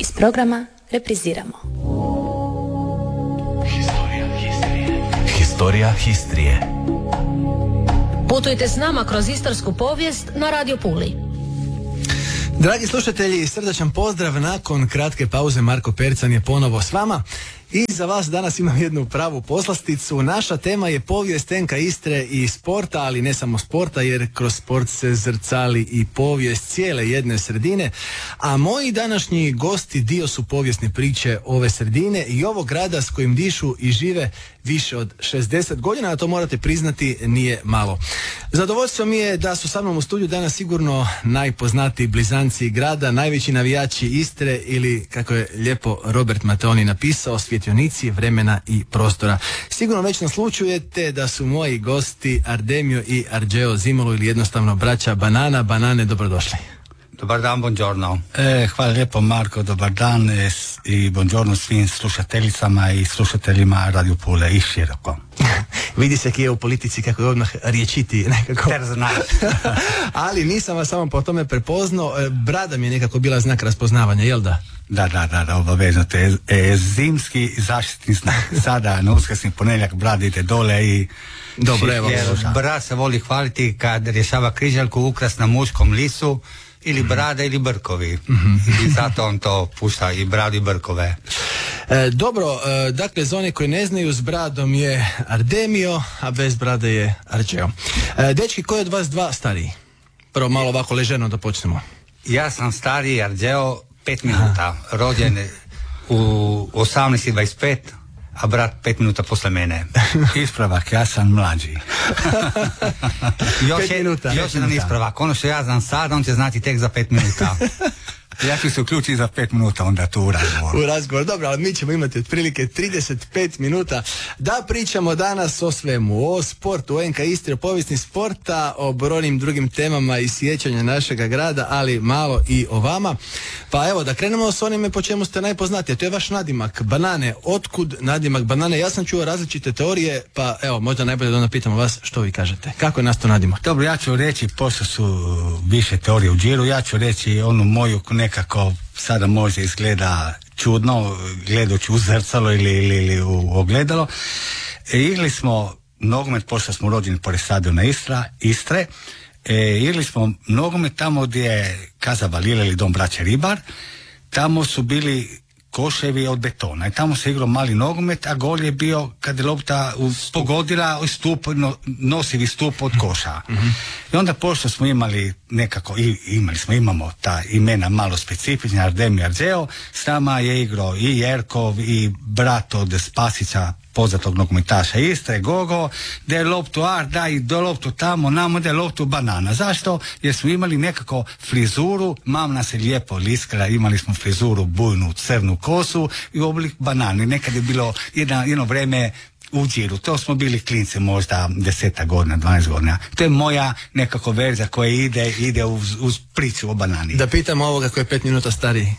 Iz programa repriziramo. Historija Histrije. Putujte s nama kroz istarsku povijest na Radio Puli. Dragi slušatelji, srdačan pozdrav. Nakon kratke pauze Marko Percan je ponovo s vama. I za vas danas imam jednu pravu poslasticu. Naša tema je povijest NK Istre i sporta, ali ne samo sporta, jer kroz sport se zrcali i povijest cijele jedne sredine. A moji današnji gosti dio su povijesne priče ove sredine i ovog grada s kojim dišu i žive više od 60 godina, a to morate priznati nije malo. Zadovoljstvo mi je da su sa mnom u studiju danas sigurno najpoznatiji blizanci grada, najveći navijači Istre ili, kako je lijepo Robert Mateoni napisao, svjetionici vremena i prostora. Sigurno već naslućujete da su moji gosti Ardemio i Arđeo Zimolo ili jednostavno braća Banana. Banane, dobrodošli. Dobar dan, buongiorno. Hvala lijepo Marko, dobar dan i buongiorno svim slušateljicama i slušateljima Radio Pule i široko. Vidi se kje je u politici kako je odmah riječiti nekako. Ter znaš. Ali nisam vas samo po tome prepoznao. Brada mi je nekako bila znak raspoznavanja, jel da? Da, obavezno. To je zimski zaštitni znak. Sada na uskrsni ponedjeljak brada ide dole i... Dobro, evo. Brat se voli hvaliti kad rješava križaljku ukras na muškom lisu, ili brada ili brkovi. I zato on to pušta i bradu i brkove. Dobro, dakle za one koji ne znaju, s bradom je Ardemio, a bez brade je Arđeo. Dečki, koji od vas dva stariji? Prvo malo ovako leženo da počnemo. Ja sam stariji Arđeo 5 minuta, rođen u 18:25, a brat 5 minuta posle mene. Ispravak, ja sam mlađi. Još jedan ispravak. Ono što ja znam sad, on će znati tek za 5 minuta. Ja ću se uključiti za 5 minuta onda tu u razgovor. U razgovor, dobro, ali mi ćemo imati otprilike 35 minuta da pričamo danas o svemu, o sportu, o NK Istre, o povijesni sporta, o brojnim drugim temama i sjećanja našega grada, ali malo i o vama. Pa evo, da krenemo s onime po čemu ste najpoznatiji, to je vaš nadimak Banane. Otkud nadimak Banane? Ja sam čuo različite teorije, pa evo, možda najbolje da onda pitamo vas što vi kažete. Kako je nastao nadimak? Dobro, ja ću reći, pošto su više teorije u džiru, ja ću reći onu moju nekako sada možda izgleda čudno, gledajući u zrcalo ili u ogledalo. Igrali smo nogomet, pošto smo rođeni pored stadiona Istre, igrali smo nogomet tamo gdje je Casa Balile ili Dom braće Ribar, tamo su bili koševi od betona i tamo se igrao mali nogomet, a gol je bio kad je lopta pogodila nosivi stup od koša. I onda pošto smo imali nekako, imamo ta imena malo specifična, Ardemio i Arđeo, s nama je igrao i Jerkov i brat od Spasića, poznatog nogometaša Istre, Gogo, da je loptu daj do loptu tamo, namo da je loptu Banana. Zašto? Jer smo imali nekako frizuru, mam nas je lijepo liskala, imali smo frizuru bujnu, crnu kosu i oblik banane. Nekad je bilo jedno vrijeme u džiru, to smo bili klinci možda 10 godina, 12 godina. To je moja nekako verzija koja ide uz priču o banani. Da pitam ovoga koji je 5 minuta stariji.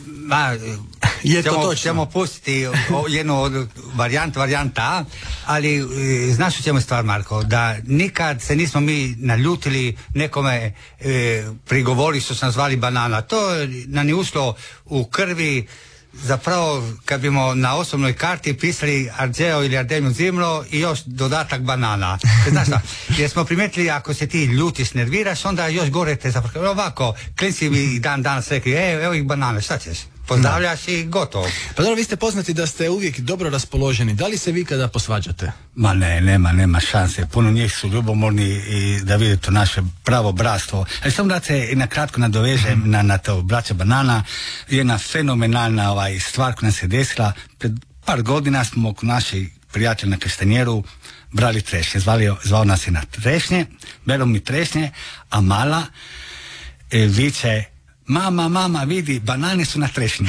Ćemo pustiti jednu od varijanta, ali znaš u čemu je stvar, Marko, da nikad se nismo mi naljutili nekome prigovori što su nas zvali Banana. To nam je ušlo u krvi. Zapravo, kad bimo na osobnoj karti pisali Arđeo ili Ardemio Zimlo i još dodatak Banana. Znaš šta, jer smo primijetili ako se ti ljutiš, nerviraš, onda još gore te zapravo. Ovako, klinci bi danas rekli, evo ih Banane, šta ćeš? Pozdravljaš i gotovo. Pa dobro, vi ste poznati da ste uvijek dobro raspoloženi. Da li se vi kada posvađate? Ma ne, nema šanse. Puno njih su ljubomorni i da vidite naše pravo bratstvo. Ali samo da se na kratko nadovežem na to braća Banana. Jedna fenomenalna stvar koja nam se desila. Pred par godina smo kod naših prijatelja na Kaštanjeru brali trešnje. Zvao nas je na trešnje, belo mi trešnje, a mala viče: Mama, vidi, banane su na trešnji.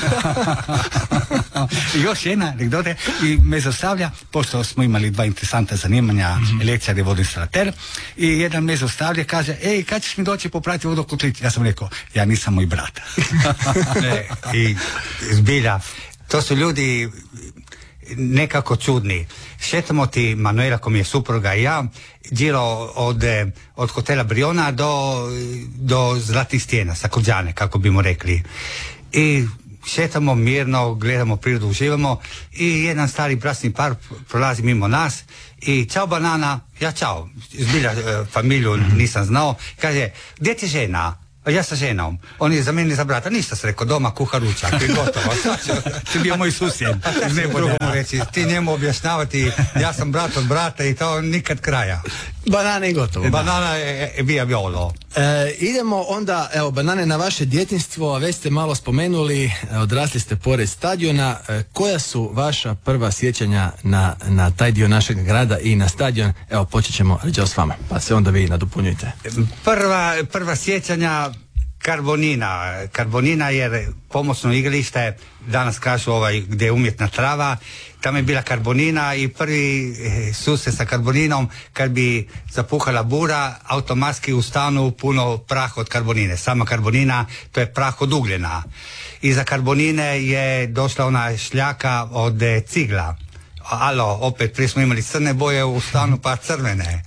I još jedna anegdota i me zaustavlja, pošto smo imali dva interesanta zanimanja, električar i vodoinstalater, i jedan me zaustavlja, kaže: ej, kad ćeš mi doći popraviti vodokotlić? Ja sam rekao: ja nisam moj brat. I zbilja, to su ljudi nekako čudni. Šetamo ti, Manuela, ko mi je supruga, i ja, điro od hotela Briona do Zlatih stijena, Sakođane, kako bimo rekli. I šetamo mirno, gledamo prirodu, uživamo i jedan stari bračni par prolazi mimo nas i čao banana, ja čao, zbilja familiju nisam znao, kaže, gdje ti žena? A ja sa ženom. On je za mene za brata, ništa se rekao, doma kuha ručak i gotovo. Ti bio moj susjed. Ne drugo mu reći, ti njemu objašnjavati, ja sam brat od brata i to nikad kraja. Banane i gotovo. Banana je via violo. Idemo onda, evo, banane na vaše djetinjstvo, već ste malo spomenuli, odrasli ste pored stadiona. Koja su vaša prva sjećanja na taj dio našeg grada i na stadion? Evo, počet ćemo Rđeo s vama, pa se onda vi nadopunjujte. Prva sjećanja Karbonina jer pomoćno igralište, danas kažu gdje je umjetna trava, tamo je bila Karbonina i prvi susret sa Karboninom kad bi zapuhala bura, automatski u stanu puno praha od Karbonine. Sama Karbonina, to je prah od ugljena. Iza Karbonine je došla ona šljaka od cigla. Alo, opet prije smo imali crne boje u stanu pa crvene.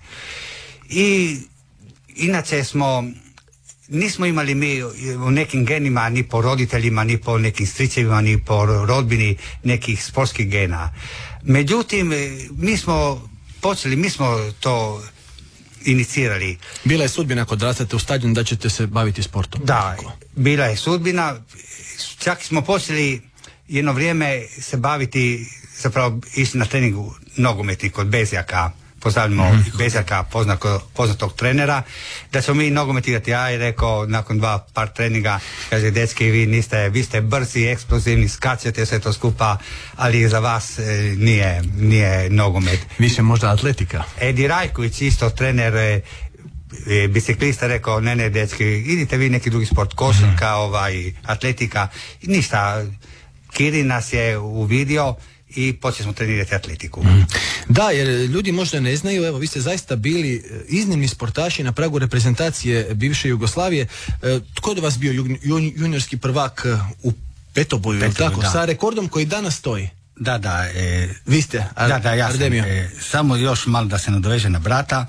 I inače nismo imali mi u nekim genima, ni po roditeljima, ni po nekim stričevima, ni po rodbini nekih sportskih gena. Međutim, mi smo to inicirali. Bila je sudbina kod rastate u stadion da ćete se baviti sportom? Da, bila je sudbina. Čak smo počeli jedno vrijeme se baviti, zapravo išli na treningu nogometni kod Bezjaka. Pozdravljamo Bezjaka, poznatog trenera, da ćemo mi nogomet igrati. Ja je rekao nakon par treninga, kaže, dečki, vi ste brzi, eksplozivni, skačete sve to skupa, ali za vas nije nogomet. Više možda atletika. Edi Rajković, isto trener biciklista, rekao, ne, dečki, idite vi neki drugi sport, košarka, atletika, ništa. Kirin nas je uvidio i počeli smo trenirati atletiku. Da, jer ljudi možda ne znaju, evo, vi ste zaista bili iznimni sportaši na pragu reprezentacije bivše Jugoslavije. Tko je do vas bio juniorski prvak u petoboju, tako? Da. Sa rekordom koji danas stoji? Da. Vi ste, ja sam. Samo još malo da se nadoveže na brata.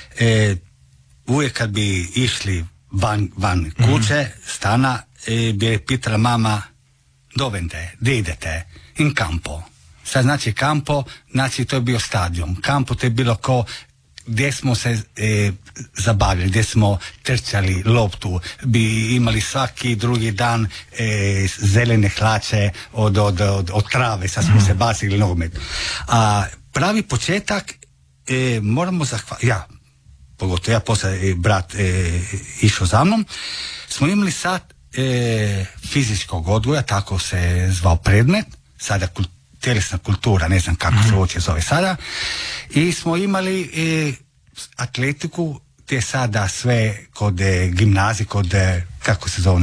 Uvijek kad bi išli van kuće, stana, bi je pitala mama, dovente, gdje idete? In campo. Sad znači campo, znači to je bio stadion. Campo to je bilo gdje smo se zabavljali, gdje smo trčali loptu, bi imali svaki drugi dan zelene hlače od trave, sad smo se bacili nogomet. A pravi početak moramo zahvaliti, pogotovo ja, poslije brat išao za mnom, smo imali sad fizičkog odgoja, tako se zvao predmet, sada tjelesna kultura, ne znam kako se uopće zove sada, i smo imali atletiku, te sada sve kod gimnazije, kod kako se zove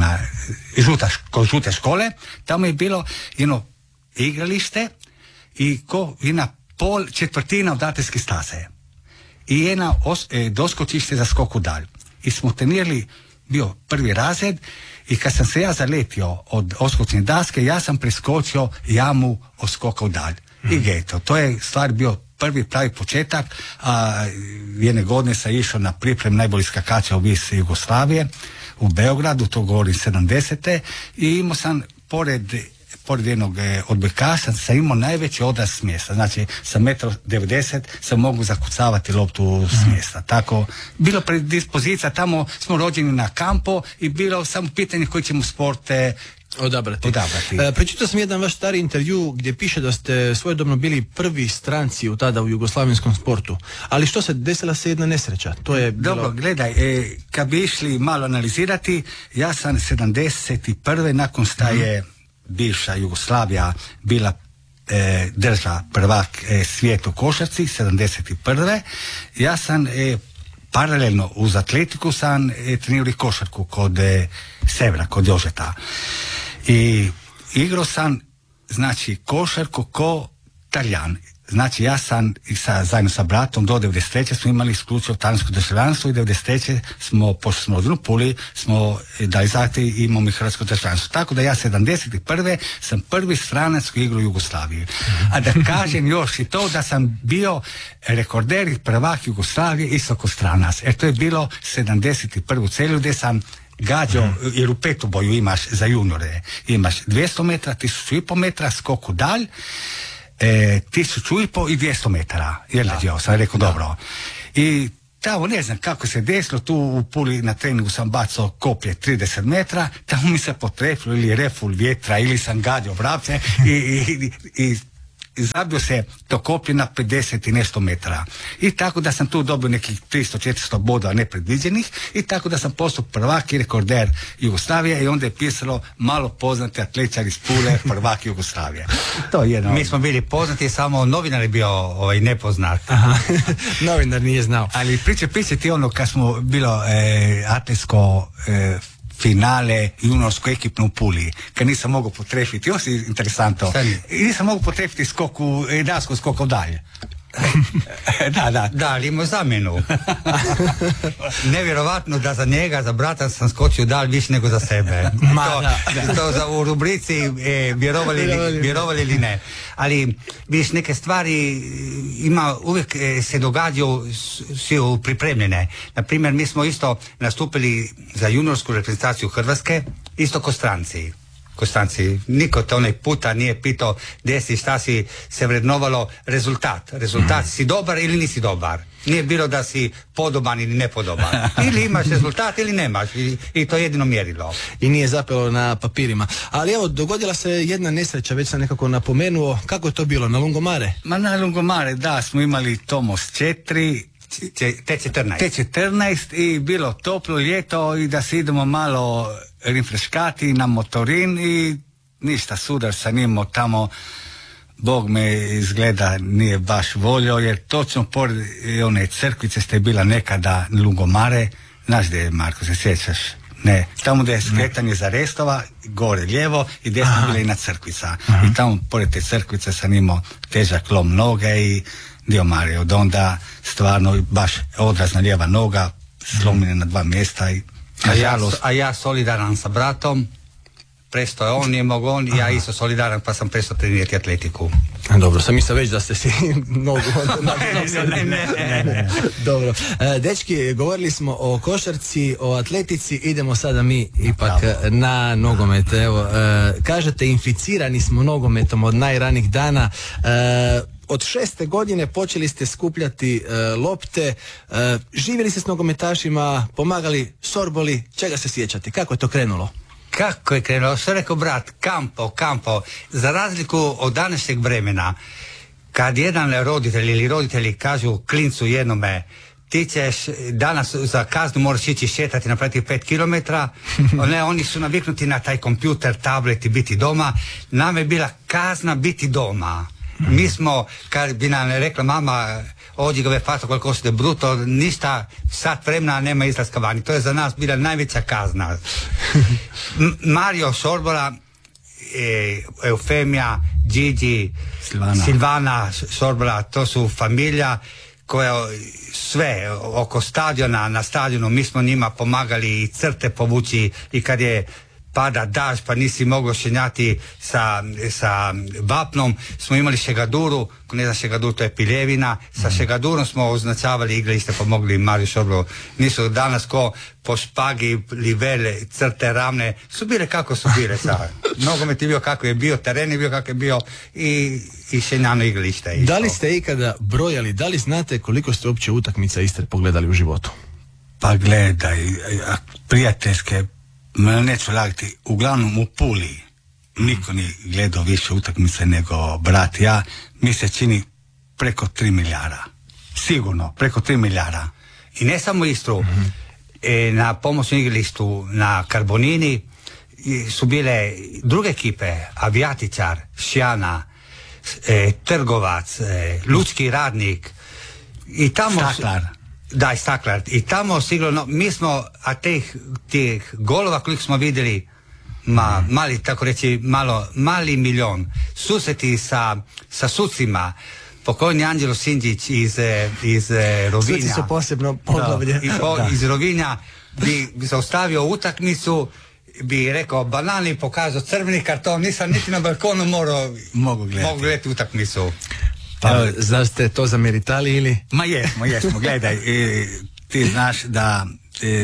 kod žute škole, tamo je bilo jedno igralište i jedna četvrtina od atletske staze i jedna doskočište za skok u dalj. I smo trenirali, bio prvi razred, i kad sam se ja zaletio od oskočne daske, ja sam preskočio jamu od skoka u dalj. I geto, to je stvar bio prvi pravi početak, a jedne godine sam išao na priprem najboljih skakača u vis Jugoslavije u Beogradu, to govorim 70. i imao sam pored jednog odbojkaša sam imao najveći odraz s mjesta. Znači, sa 1,90 m sam mogu zakucavati loptu s mjesta. Tako, bilo predispozicija, tamo smo rođeni na kampo i bilo samo pitanje koji ćemo sporte odabrati. Pročitao sam jedan vaš stari intervju gdje piše da ste svojedobno bili prvi stranci tada u jugoslavenskom sportu. Ali što se, desila se jedna nesreća? To je bilo... Dobro, gledaj, kad bi išli malo analizirati, ja sam 71. nakon šta je bivša Jugoslavija bila država prvak svijetu košarci, 71. Ja sam paralelno uz atletiku sam trenirao košarku kod Severa, kod Jožeta. I igrao sam, znači, košarku ko Taljan. Znači, ja sam zajedno sa bratom do 93. smo imali isključivo talijansko državljanstvo i 93. smo, pošto smo rođeni u Puli, smo dali zahtjev i imamo i hrvatsko državljanstvo. Tako da ja 71. sam prvi stranac koji igrao u Jugoslaviji. A da kažem još i to da sam bio rekorder i prvak Jugoslavije isto ko stranac. Jer to je bilo 71. celu gdje sam gađao, jer u petoboju imaš za juniore, imaš 200 metara, 1500 metara, skoku dalj, 1500 i 200 metara. Jel sam rekao dobro. I tamo ne znam kako se desilo, tu u Puli na treningu sam bacao koplje 30 metra, tamo mi se potrefilo ili reful vjetra ili sam gađao vrapce i zabio se to koplje na 50 i nešto metara. I tako da sam tu dobio nekih 300-400 bodova nepredviđenih i tako da sam postao prvak i rekorder Jugoslavije i onda je pisalo malo poznati atletičar iz Pule, prvak Jugoslavije. To je jedno. Mi smo bili poznati, samo novinar je bio nepoznat. Novinar nije znao. Ali priča ti ono kad smo bilo atletsko finale juniorsko ekipno u Puli, kad nisam mogao potrefiti, ovo je interesantno, nisam mogao potrefiti skok dalje. Da, ali imao zamjenu. Nevjerovatno da za njega, za brata sam skočio dalje više nego za sebe. To u rubrici vjerovali ili ne. Ali vidiš, neke stvari uvijek se događaju, su pripremljene. Naprimjer, mi smo isto nastupili za juniorsku reprezentaciju Hrvatske, isto ko stranci. Niko te onaj puta nije pitao gdje si, šta si, se vrednovalo rezultat. Si dobar ili nisi dobar. Nije bilo da si podoban ili nepodoban. Ili imaš rezultat ili nemaš. I to je jedino mjerilo. I nije zapelo na papirima. Ali evo, dogodila se jedna nesreća, već sam nekako napomenuo. Kako je to bilo? Na Lungomare? Ma na Lungomare, da, smo imali Tomos 4, T14 i bilo toplo ljeto i da se idemo malo refreškati na motorin i ništa, sudar sam imao tamo, Bog me izgleda nije baš volio, jer točno pored one crkvice ste bila nekada Lungomare, znaš gdje je, Marko, se sjećaš? Ne, tamo gdje je skretanje za Restova, gore lijevo i desno bila jedna crkvica. I tamo pored te crkvice sam imao težak lom noge i dio Marije, od onda stvarno baš odrazna lijeva noga, slomljena na 2 mjesta i a ja solidaran sa bratom, prestao je on, nije mogao on i ja isto solidaran pa sam prestao trenirati atletiku. Dobro, sam mislio već da ste si nogu ne. Dobro. Dečki, govorili smo o košarci, o atletici, idemo sada mi ipak na nogomet. Evo, kažete, inficirani smo nogometom od najranijih dana. Od 6. godine počeli ste skupljati lopte, živjeli ste s nogometašima, pomagali sorboli, čega se sjećate? Kako je to krenulo? Kako je krenulo? Što je rekao brat? Kampo. Za razliku od današnjeg vremena, kad jedan roditelj ili roditelji kažu klincu jednome, ti ćeš danas za kaznu moraš ići šetati, napraviti 5 kilometra, oni su naviknuti na taj kompjuter, tablet i biti doma. Nam je bila kazna biti doma. Mi smo, kad bi nam rekla mama, ođi ga ve fato koliko ste bruto, ništa, sat vremena nema izlaska vani. To je za nas bila najveća kazna. Mario Sorbola, Eufemija, Gigi, Silvana Sorbola, to su familija koja sve oko stadiona, na stadionu, mi smo njima pomagali i crte povući i kad je pada daž pa nisi mogao šenjati sa vapnom, smo imali šegaduru, ko ne zna šegaduru, to je piljevina, sa šegadurom smo označavali igralište, pomogli Mariju Sorbolu. Nisu danas ko po špagi, livele, crte ravne, su bile kako su bile sad. Nogomet je bio kako je bio, teren je bio kako je bio i šenjano igralište. Da li ste ikada brojali, da li znate koliko ste uopće utakmica Istre pogledali u životu? Pa gledaj, prijateljske, neću lagati, uglavnom u Puli niko nije gledao više utakmice nego brat ja, mi se čini preko 3 milijara. Sigurno, preko 3 milijara. I ne samo Istru, na pomoćnom igralištu na Karbonini su bile druge ekipe, Avijatičar, Šijana, Trgovac, Lučki radnik i tamo... Staklar. Da, i Staklar. I tamo sigurno, mi smo, a tih golova koliko smo vidjeli, mali, tako reći, mali milion, susreti sa sucima, pokojni Anđelo Sinđić iz Rovinja. Suci su posebno poglavlje. Iz Rovinja bi zaustavio utakmicu, bi rekao banani, pokazao crveni karton, nisam niti na balkonu mogu gledati utakmicu. Pa, znaš ste to zameritali ili? Ma jesmo, gledaj, ti znaš da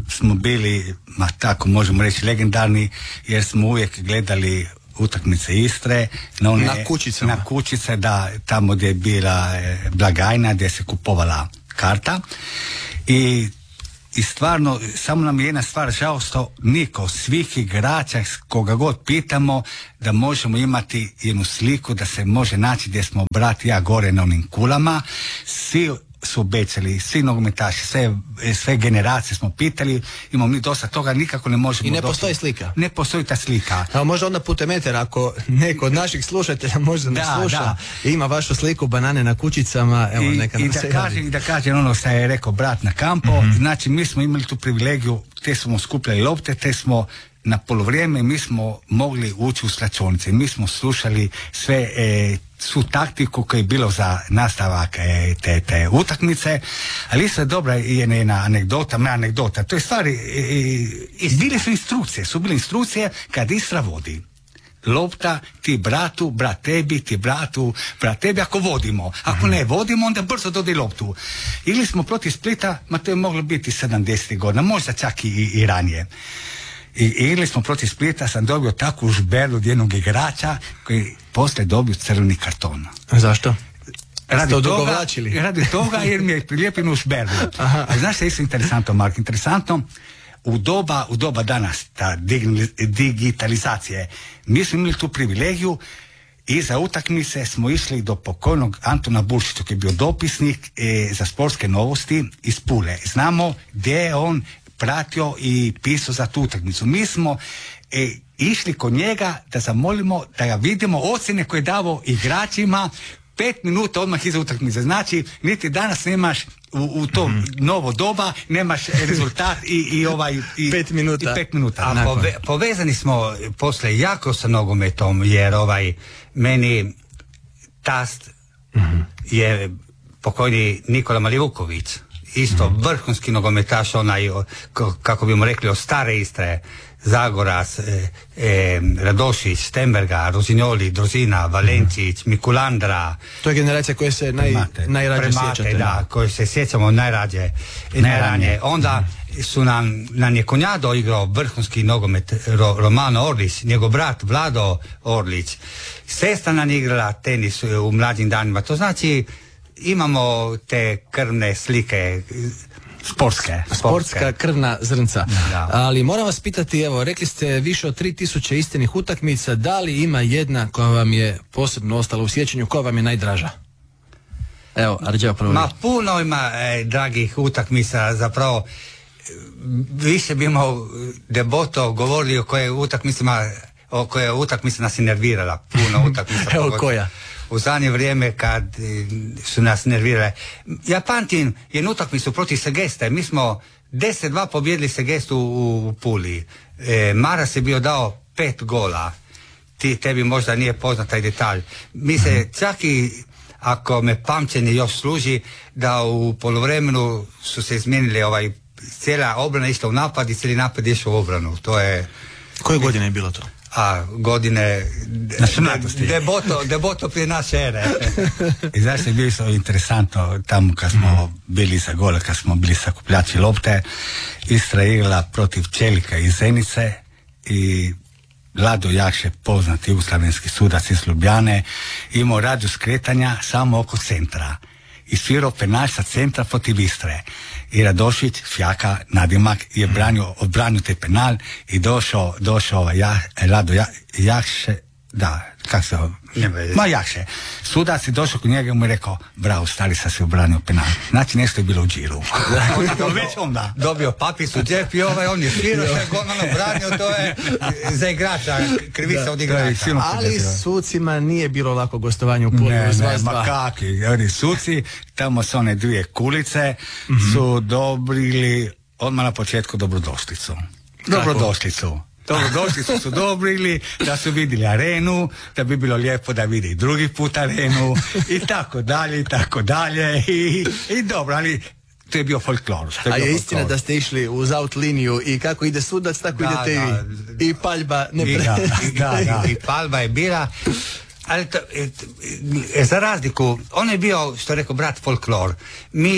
smo bili, tako možemo reći, legendarni, jer smo uvijek gledali utakmice Istre na kućice, da, tamo gdje je bila blagajna, gdje se kupovala karta. I stvarno, samo nam je jedna stvar žao što niko, svih igrača, koga god pitamo, da možemo imati jednu sliku, da se može naći gdje smo brat i ja gore na onim kulama. Svi su obećali, svi nogometaši, sve generacije smo pitali, imamo mi dosta toga, nikako ne možemo. I ne postoji slika? Ne postoji ta slika. A možda onda putem etera, ako neko od naših slušatelja možda ne sluša i ima vašu sliku banane na kućicama, evo neka nam se javi. I da kažem ono što je rekao brat na kampo, znači mi smo imali tu privilegiju, te smo skupljali lopte, te smo na polovrijeme, mi smo mogli ući u slačionice, mi smo slušali sve svu taktiku koja je bilo za nastavak te utakmice, ali isto je dobra jedna anegdota, to je stvari, bile su bile instrukcije kad Istra vodi. Lopta, ti bratu, brat tebi, ti bratu, brat tebi, ako vodimo. Ako ne vodimo, onda brzo dodaj loptu. Ili smo protiv Splita, ma to je moglo biti 70 godina, možda čak i ranije. I ili smo protiv Splita, sam dobio takvu žberlu od jednog igrača koji poslije dobio crveni karton. Zašto? Radi toga jer mi je prilijepen u žberlu. Znaš što je isto interesantno, Mark? Interesantno, u doba danas, ta digitalizacije, mi smo imali tu privilegiju i za utakmice smo išli do pokojnog Antona Bulšića, koji je bio dopisnik za sportske novosti iz Pule. Znamo gdje je on pratio i pisao za tu utakmicu. Mi smo išli kod njega da zamolimo, da ga vidimo ocjene koje je davao igračima 5 minuta odmah iza utakmice. Znači, niti danas nemaš u to novo doba, nemaš rezultat i 5 minuta. I 5 minuta. A povezani smo poslije jako sa nogometom, jer meni tast je pokojni Nikola Malivuković, isto vrhunski nogometaš, onaj, kako bimo rekli, od stare Istre, Zagorac, Radošić, Stemberga, Rozignoli, Drozina, Valenčić, Mikulandra. To je generacija koja se najrađe sjećate. Da, koje se sjećamo najrađe. Onda su nam je Konjado igrao vrhunski nogomet, Romano Orlić, njegov brat Vlado Orlić. Sestra nam je igrala tenis u mlađim danima. To znači imamo te krvne slike, sportska krvna zrnca. Da. Ali moram vas pitati, evo, rekli ste više od 3000 istinih utakmica, da li ima jedna koja vam je posebno ostala u sjećanju, koja vam je najdraža? Evo, Arđeo prvo. Ma puno ima dragih utakmica, zapravo više bi imao deboto govorili o koje utakmica nas je nervirala. Puno utakmica. Evo koja? U zadnje vrijeme kad su nas nervirale. Ja pamtim jednu utakmicu protiv Segeste. Mi smo 10-2 pobjedili Segestu u Puli. Maras je bio dao 5 gola. Tebi možda nije poznat taj detalj. Mi se čak i, ako me pamćenje još služi, da u poluvremenu su se izmijenili cijela obrana išla u napad i cijeli napad išao u obranu. To je... Koje godine je bilo to? Godine deboto prije naše ere. I zašto je bilo interesantno tamo kad smo bili za gola, kad smo bili sakupljači lopte, Istra je igrala protiv Čelika iz Zenice i Vlado Jakše, poznati jugoslavenski sudac iz Ljubljane, imao radijus kretanja samo oko centra i svirao penal sa centra protiv Istre. I Radošić, Fjaka, nadimak, je odbranio te penal i došao Vlado Jakše, Jakše. Sudac je došao kod njega i mu je rekao, bravo, stari, sad se obranio penal. Znači nešto je bilo u džiru. Dobio papis u džep i on je svirao, što je golman obranio, to je za igrača, krivica od igrača. Ali sucima nije bilo lako gostovanje u Puli. Ma kakvi, oni suci, tamo su one 2 kulice, su dobrili odmah na početku dobrodošlicu. Dobrodošlicu su dobrili, da su vidjeli arenu, da bi bilo lijepo da vidi drugi put arenu i tako dalje i dobro, ali to je bio folklor. A je istina da ste išli uz out liniju i kako ide sudac, tako idete i vi. I paljba ne i paljba je bila, ali za razliku, on je bio, što je rekao brat, folklor. Mi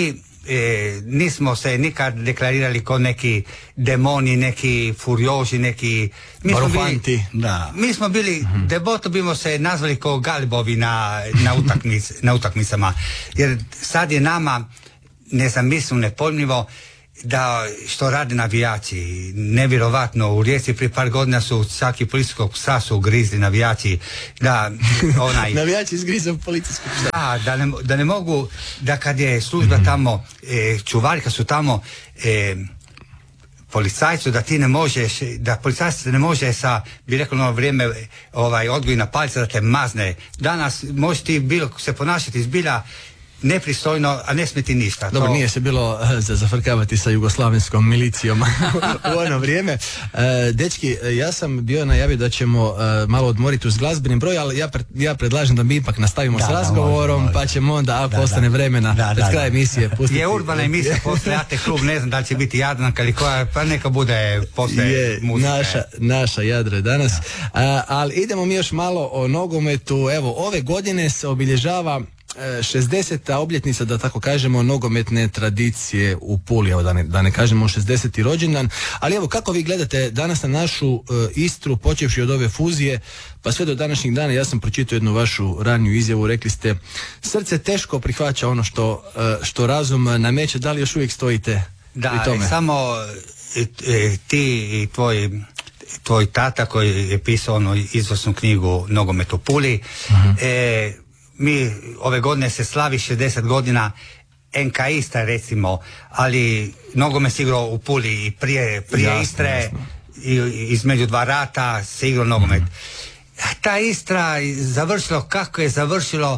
nismo se nikad deklarirali kao neki demoni, neki furioži, neki... Mi smo bili, deboto bimo se nazvali kao galibovi na utakmicama. Jer sad je nama nezamisleno, nepojmljivo da što rade navijači. Nevjerovatno, u Rijeci prije par godina su čak i policijskog psa su ugrizli navijači. Navijači izgrizaju policijskog psa. Da ne mogu, da kad je služba tamo, čuvari kad su tamo policajcu, da ti ne možeš, da policajac ne može sa, bi rekao na vrijeme, odgojna palica da te mazne. Danas možeš ti se ponašati zbilja nepristojno, a ne smeti ništa. Dobro, nije se bilo za zafrkavati sa jugoslavenskom milicijom u ono vrijeme. Dečki, ja sam bio najavio da ćemo malo odmoriti uz glazbeni broj, ali ja predlažem da mi ipak nastavimo s razgovorom, pa ćemo onda, ako ostane vremena, pred kraj emisije pustiti. Je urbana emisija, poslije AT klub, ne znam da li će biti Jadranka ili koja, pa neka bude poslije muzike. Naša Jadro je danas. Ali idemo mi još malo o nogometu. Evo, ove godine se obilježava 60. obljetnica, da tako kažemo, nogometne tradicije u Puli, evo da ne kažemo 60. rođendan, ali evo kako vi gledate danas na našu Istru, počevši od ove fuzije pa sve do današnjeg dana. Ja sam pročitao jednu vašu raniju izjavu, rekli ste srce teško prihvaća ono što razum nameće. Da li još uvijek stojite pri tome? Da, samo ti i tvoj tata koji je pisao onu izvrsnu knjigu Nogomet u Puli, mi ove godine se slavi 60 godina NK Istra, recimo, ali nogomet se igrao u Puli i prije Istre, između dva rata se igrao nogomet. Ta Istra završilo kako je završilo,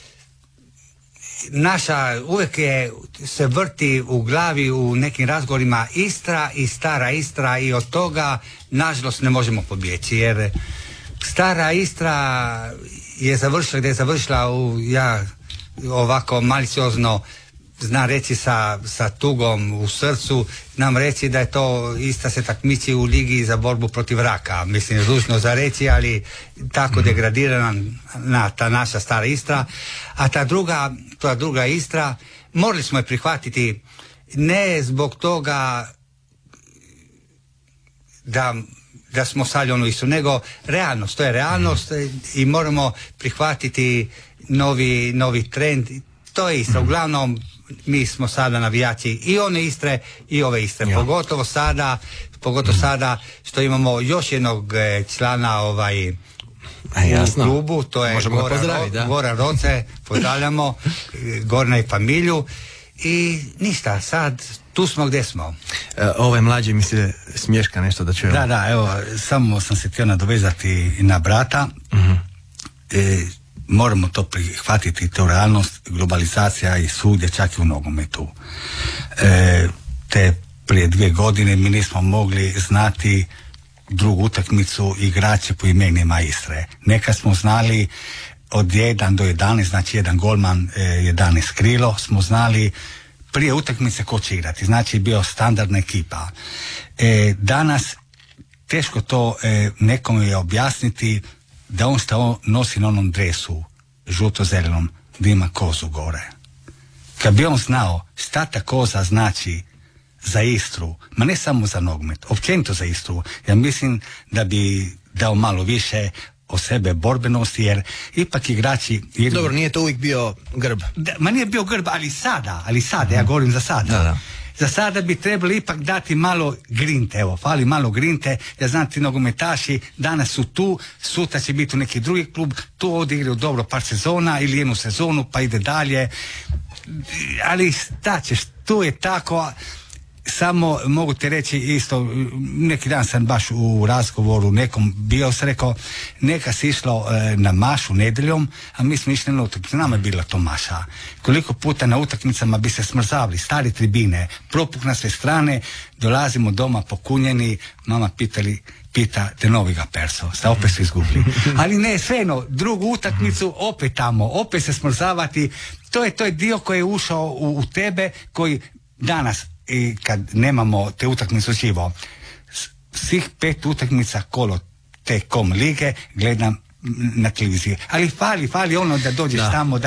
naša uvijek se vrti u glavi u nekim razgovorima Istra i stara Istra, i od toga nažalost ne možemo pobjeći, jer stara Istra je završila gdje je završila, ja ovako maliciozno znam reći sa tugom u srcu, znam reći da je to Istra se takmiči u ligi za borbu protiv raka. Mislim, ružno za reći, ali tako degradirana ta naša stara Istra. A ta druga Istra, morali smo je prihvatiti ne zbog toga da smo sali onu Istru, nego realnost, to je realnost i moramo prihvatiti novi trend. To je Istra. Uglavnom, mi smo sada navijači i one Istre i ove Istre. Ja. Pogotovo sada što imamo još jednog člana u klubu, to je Goran Roce, pozdravljamo Gorana i familiju i ništa, sad tu smo gdje smo. Ovaj mlađi mi se smješka nešto da čujemo. Da, evo, samo sam se htio nadovezati na brata. Moramo to prihvatiti, to realnost, globalizacija i svugdje, čak i u nogometu. Te prije 2 godine mi nismo mogli znati drugu utakmicu igrače po imenima Istre. Neka smo znali od 1 do 11, znači jedan golman, 11 krilo, smo znali prije utakmice ko će igrati, znači bio standardna ekipa. Danas teško to nekome je objasniti da on što nosi na onom dresu žuto-zelenom da ima kozu gore. Kad bi on znao šta ta koza znači za Istru, ma ne samo za nogomet, općenito za Istru, ja mislim da bi dao malo više o sebe borbenosti, jer ipak igrači... Dobro, nije to uvijek bio grb. Ma nije bio grb, ali sada, ja govorim za sada. Da. Za sada bi trebali ipak dati malo grinte, evo, fali malo grinte, ja znam ti nogometaši danas su tu, sutra će biti u neki drugi klub, tu odigraju dobro par sezona ili jednu sezonu pa ide dalje, ali šta ćeš, tu je tako. Samo mogu ti reći isto, neki dan sam baš u razgovoru nekom bio, sam rekao, neka si išlo na mašu nedjeljom, a mi smo išli na utakmicu, nama je bila to maša. Koliko puta na utakmicama bi se smrzavali, stari tribine, propuk na sve strane, dolazimo doma pokunjeni, mama pita te noviga perso, sta opet su izgubili. Ali ne, svejedno, drugu utakmicu opet tamo, opet se smrzavati, to je dio koji je ušao u tebe, koji danas, i kad nemamo te utakmice živo, svih 5 utakmica kolo te kom lige gledam na televiziji, ali fali ono da dođeš tamo, da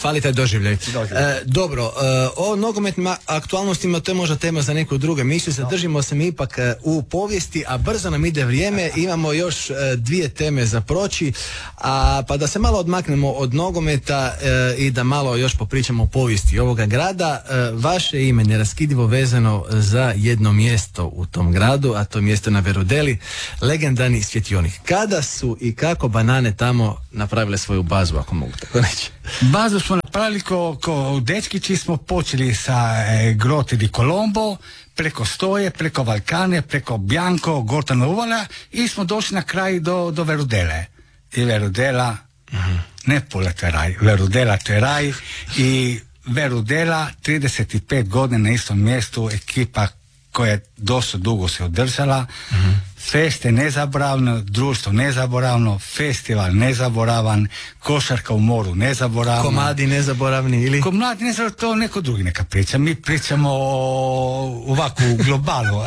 Fali taj doživljaj. Dobro, o nogometnim aktualnostima to je možda tema za neku drugu emisiju. Zadržimo se mi ipak u povijesti, a brzo nam ide vrijeme. Imamo još dvije teme za proći, pa da se malo odmaknemo od nogometa i da malo još popričamo o povijesti ovoga grada. Vaše ime neraskidivo vezano za jedno mjesto u tom gradu, a to mjesto na Verudeli, legendarni svjetionik. Kada su i kako banane tamo napravile svoju bazu, ako mogu tako reći? Bazu smo napravili ko dečkići, smo počeli sa Grote di Colombo, preko Stoje, preko Valkane, preko Bianco, Gortana Uvala i smo došli na kraj do Verudele. I Verudela, ne Pula to je raj, Verudela to je raj i Verudela 35 godina na istom mjestu, ekipa koja je dosta dugo se održala, feste nezaboravno, društvo nezaboravno, festival nezaboravan, košarka u moru nezaboravno. Komadi nezaboravni ili? Komadi nezaboravni, to neko drugi neka priča. Mi pričamo ovako u globalu.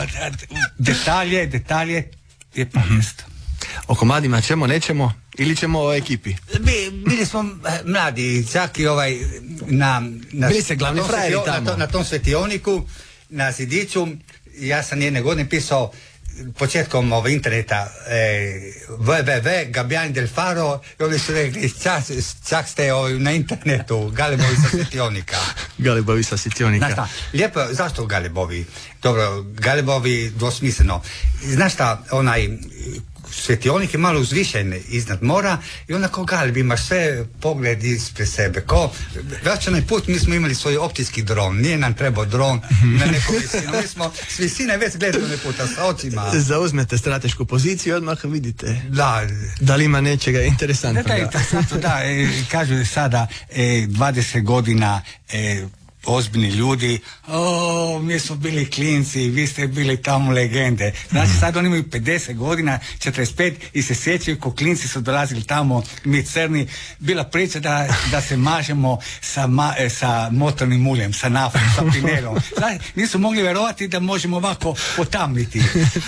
Detalje je povijest. O komadima ćemo, nećemo ili ćemo o ekipi? Bili smo mladi, čak i bili se glavni frajeri tamo. Na tom svetioniku, na zidiću, ja sam jedne godine pisao početkom interneta www Gabbiani del Faro i oni su rekli čak ste na internetu Galebovi sa svjetionika. Galebovi sa svjetionika. Znaš šta, lijepo, zašto Galebovi? Dobro, Galebovi dvosmisleno. Znaš šta, onaj svjetionik je malo uzvišen iznad mora i onda kao Galeb imaš sve pogled ispred sebe. Već onaj put mi smo imali svoj optički dron, nije nam trebao dron na neku visinu. Mi smo s visine već gledali onaj puta sa očima. Zauzmete stratešku poziciju i odmah vidite da li ima nečega interesantnog. Da, kažu sada 20 godina ozbiljni ljudi, mi smo bili klinci, vi ste bili tamo legende. Znači sad oni imaju 50 godina, 45 i se sjećaju ko klinci su dolazili tamo, mi crni, bila priča da se mažemo sa motornim uljem, sa naftom, sa pinerom. Znači, nisu mogli vjerovati da možemo ovako potamniti.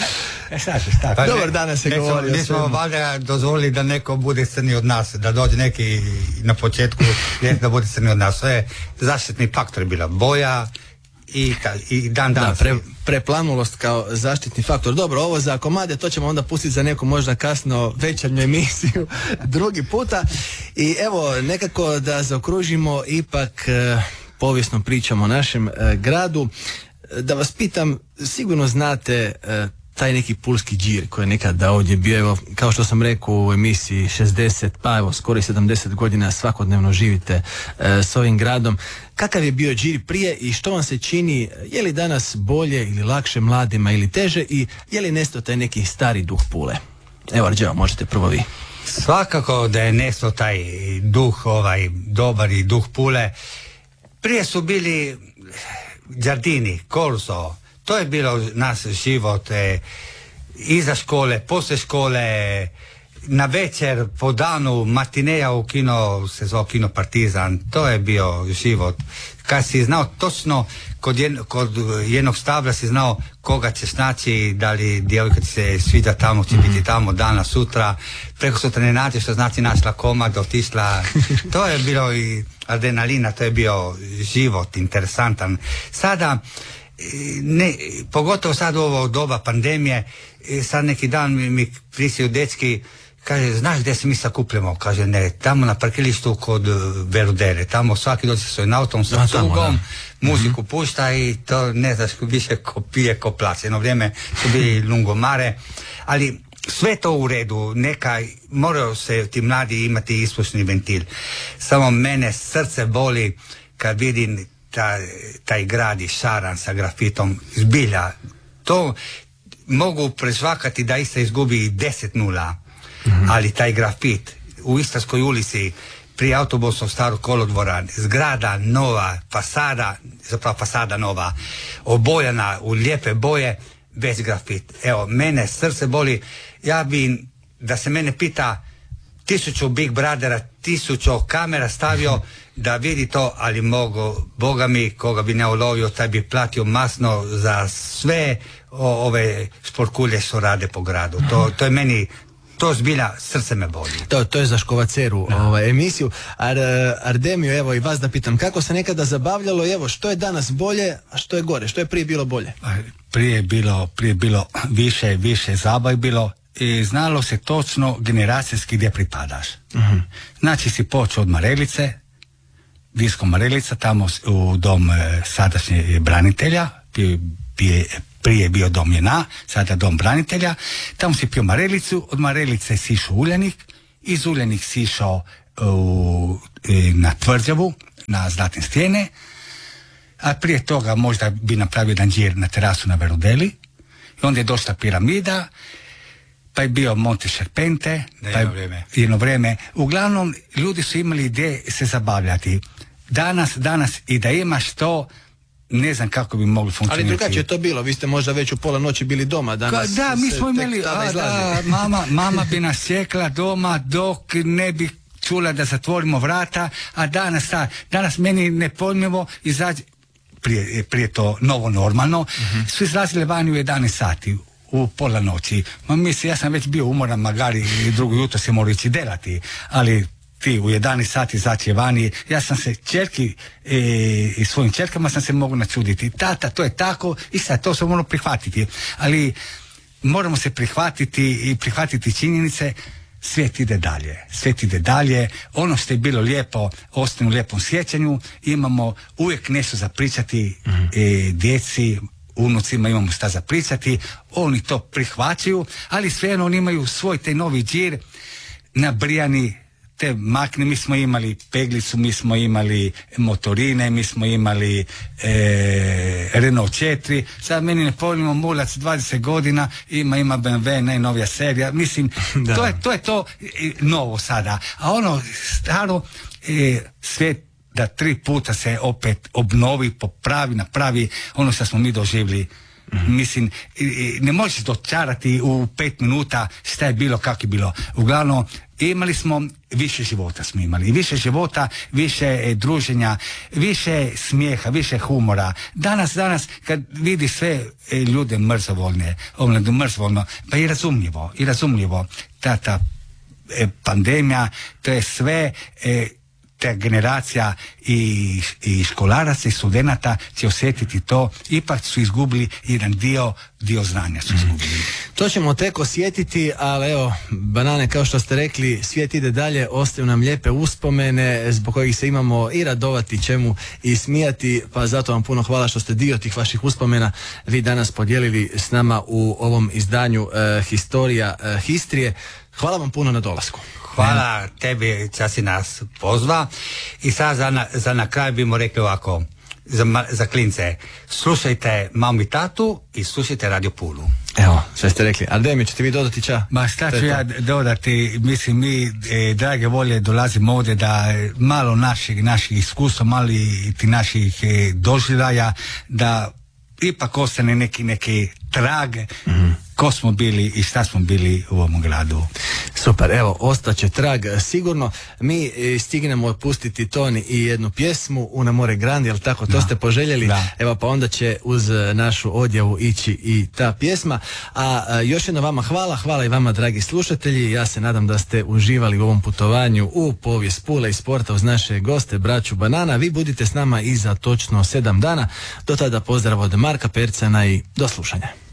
Pa dobar danas se govori. Mi smo valjda dozvolili da neko bude crni od nas, da dođe neki na početku da bude crni od nas. Sve zaštitni faktor je bila boja i dan danas. Preplanulost kao zaštitni faktor. Dobro, ovo za komade, to ćemo onda pustiti za neku možda kasno večernju emisiju drugi puta. I evo, nekako da zaokružimo ipak povijesnom pričom o našem gradu. Da vas pitam, sigurno znate taj neki pulski džir koji je nekada ovdje bio, evo, kao što sam rekao u emisiji 60, pa evo skoro 70 godina svakodnevno živite s ovim gradom. Kakav je bio džir prije i što vam se čini, je li danas bolje ili lakše mladima ili teže i je li nestao taj neki stari duh Pule? Evo, Arđeo, možete prvo vi. Svakako da je nestao taj duh, dobar i duh Pule. Prije su bili Giardini, Korzo, to je bilo naš život, iza škole, poslije škole, na večer, po danu, matineja u kino, se zvao Kino Partizan, to je bio život. Kad si znao točno, kod jednog stabla si znao koga ćeš naći, da li djevojka ti se sviđa tamo, će biti tamo danas, sutra, preko sutra ne nađeš, što znači našla komad, otišla, to je bilo i adrenalina, to je bio život interesantan. Sada, pogotovo sad u ovo doba pandemije, sad neki dan mi prisiju dečki, kaže, znaš gdje se mi sakupljamo? Kaže, ne, tamo na parkilištu kod Verudele, tamo svaki dođe sa svojim autom, sa cugom, muziku pušta i to ne znaš više ko pije, ko plaće. Jedno vrijeme su bili lungomare, ali sve to u redu, moraju se ti mladi imati ispušni ventil. Samo mene srce boli kad vidim taj grad šaran sa grafitom, zbilja. To mogu presvakati da Istra izgubi 10-0, ali taj grafit u Istarskoj ulici prije autobusnog starog kolodvora, zgrada nova, fasada nova, obojana u lijepe boje, bez grafit. Evo, mene srce boli, ja bi, da se mene pita, 1000 Big Brothera, 1000 kamera stavio da vidi to, ali mogu, Boga mi, koga bi ne ulovio, taj bi platio masno za sve ove šporkulje što rade po gradu. To je meni to zbilja srce me boli. To je za Škovaceru emisiju. Ardemio, evo i vas da pitam, kako se nekada zabavljalo, evo što je danas bolje, a što je gore, što je prije bilo bolje? Prije je bilo više zabaj bilo i znalo se točno generacijski gdje pripadaš. Znači si počeo od Marelice, disko Marelica, tamo u dom sadašnje branitelja, prije je bio dom JNA, sada dom branitelja, tamo si pio Marelicu, od Marelice si išao u Uljanik, iz Uljanik si išao na Tvrđavu, na Zlatne stijene, a prije toga možda bi napravio jedan džir na terasu na Verudeli, i onda je došla Piramida, pa je bio Monte Serpente, jedno vrijeme. Uglavnom, ljudi su imali ideje se zabavljati. Danas i da imaš to, ne znam kako bi mogli funkcionirati. Ali drugačije je to bilo, vi ste možda već u pola noći bili doma danas. Da, mi smo imali, mama bi nas sjekla doma dok ne bi čula da zatvorimo vrata, a danas meni nepojmljivo izađe, prije to novo normalno, su izlazile vani u 11 sati. U pola noći. Ja sam već bio umoran, magari i drugo jutro se morao ići delati, ali ti u 11 sati izaći vani, ja sam se čerki i svojim čerkama sam se mogu načuditi. Tata, to je tako i sad to se moramo prihvatiti. Ali moramo se prihvatiti činjenice, svijet ide dalje. Ono što je bilo lijepo, ostane u lijepom sjećanju, imamo uvijek nešto za pričati djeci, unucima, imamo šta za pričati, oni to prihvaćaju, ali svejedno oni imaju svoj taj novi džir, nabrijani te makne, mi smo imali peglicu, mi smo imali motorine, mi smo imali Renault 4, sad meni ne pojmimo mulac 20 godina, ima BMW, najnovija serija, mislim, to je to novo sada, a ono staro, svijet da 3 puta se opet obnovi, popravi, napravi ono što smo mi doživjeli. Mislim, ne možeš dočarati u 5 minuta šta je bilo, kako je bilo. Uglavnom, imali smo više života više života, više druženja, više smijeha, više humora. Danas kad vidi sve ljude mrzovoljne, pa i razumljivo. Ta pandemija, to je sve, ta generacija i školaraca i studenata će osjetiti to, ipak su izgubili jedan dio znanja su izgubili. To ćemo tek osjetiti, ali evo, banane, kao što ste rekli, svijet ide dalje, ostaju nam lijepe uspomene zbog kojih se imamo i radovati čemu i smijati, pa zato vam puno hvala što ste dio tih vaših uspomena vi danas podijelili s nama u ovom izdanju Historija Histrije. Hvala vam puno na dolasku. Hvala tebi što si nas pozva i sad za na kraj bimo rekli ovako, za klince, slušajte mamu i tatu i slušajte Radio Pulu. Evo, sve ste rekli. Ardemio, ćete vi dodati ča? Ma šta ću ja dodati, mislim mi drage volje dolazimo ovdje da malo naših iskustva, malo i ti naših doživljaja, da ipak ostane neki trag ko smo bili i šta smo bili u ovom gradu. Super, evo, ostaće trag sigurno. Mi stignemo pustiti ton i jednu pjesmu Una more grandi, jel tako? To ste poželjeli. Evo, pa onda će uz našu odjavu ići i ta pjesma. A još jedno vama hvala i vama dragi slušatelji. Ja se nadam da ste uživali u ovom putovanju u povijest Pule i sporta uz naše goste, braću Banana. Vi budite s nama i za točno 7 dana. Do tada pozdrav od Marka Percana i do slušanja.